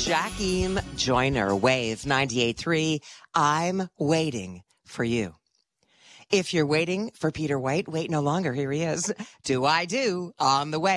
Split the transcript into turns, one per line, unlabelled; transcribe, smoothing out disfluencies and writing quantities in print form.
Jakeem Joyner, Wave 98.3. I'm waiting for you. If you're waiting for Peter White, wait no longer. Here he is. Do I do on the way.